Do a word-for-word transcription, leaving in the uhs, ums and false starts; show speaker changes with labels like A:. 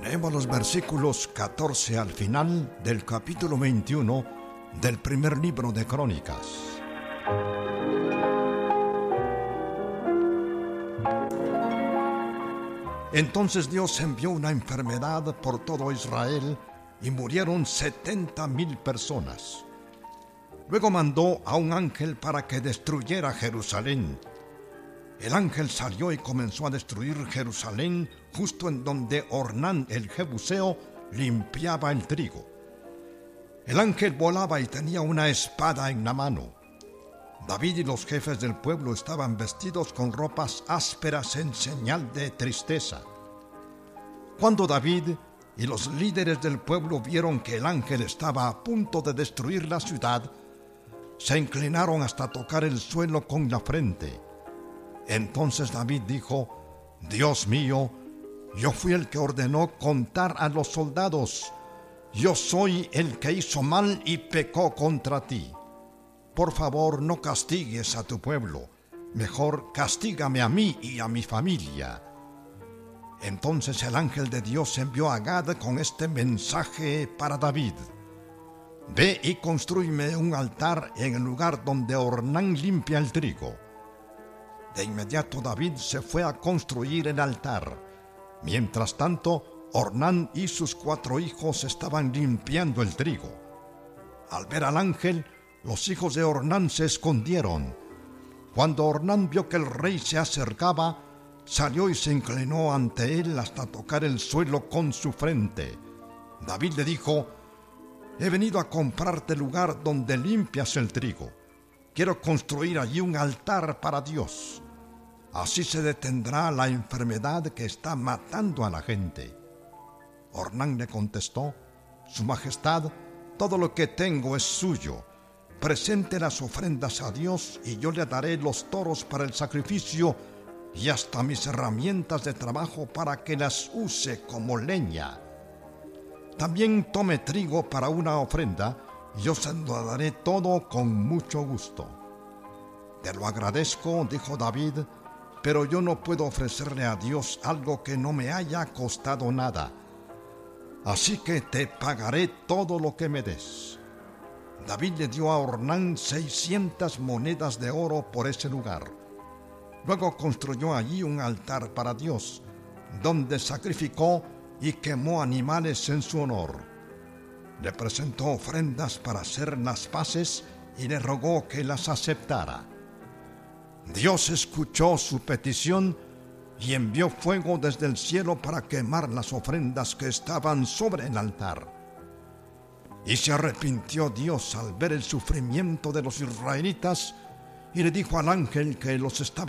A: Leemos los versículos catorce al final del capítulo veintiuno del primer libro de Crónicas. Entonces Dios envió una enfermedad por todo Israel y murieron setenta mil personas. Luego mandó a un ángel para que destruyera Jerusalén. El ángel salió y comenzó a destruir Jerusalén justo en donde Ornán el Jebuseo limpiaba el trigo. El ángel volaba y tenía una espada en la mano. David y los jefes del pueblo estaban vestidos con ropas ásperas en señal de tristeza. Cuando David y los líderes del pueblo vieron que el ángel estaba a punto de destruir la ciudad, se inclinaron hasta tocar el suelo con la frente. Entonces David dijo: Dios mío, yo fui el que ordenó contar a los soldados. Yo soy el que hizo mal y pecó contra ti. Por favor, no castigues a tu pueblo. Mejor castígame a mí y a mi familia. Entonces el ángel de Dios envió a Gad con este mensaje para David: Ve y construyme un altar en el lugar donde Ornán limpia el trigo. De inmediato David se fue a construir el altar. Mientras tanto, Ornán y sus cuatro hijos estaban limpiando el trigo. Al ver al ángel, los hijos de Ornán se escondieron. Cuando Ornán vio que el rey se acercaba, salió y se inclinó ante él hasta tocar el suelo con su frente. David le dijo: He venido a comprarte el lugar donde limpias el trigo. Quiero construir allí un altar para Dios. Así se detendrá la enfermedad que está matando a la gente. Ornán le contestó: Su Majestad, todo lo que tengo es suyo. Presente las ofrendas a Dios y yo le daré los toros para el sacrificio y hasta mis herramientas de trabajo para que las use como leña. También tome trigo para una ofrenda y yo se lo daré todo con mucho gusto. Te lo agradezco, dijo David, pero yo no puedo ofrecerle a Dios algo que no me haya costado nada. Así que te pagaré todo lo que me des. David le dio a Ornán seiscientas monedas de oro por ese lugar. Luego construyó allí un altar para Dios, donde sacrificó y quemó animales en su honor. Le presentó ofrendas para hacer las paces y le rogó que las aceptara. Dios escuchó su petición y envió fuego desde el cielo para quemar las ofrendas que estaban sobre el altar. Y se arrepintió Dios al ver el sufrimiento de los israelitas y le dijo al ángel que los estaba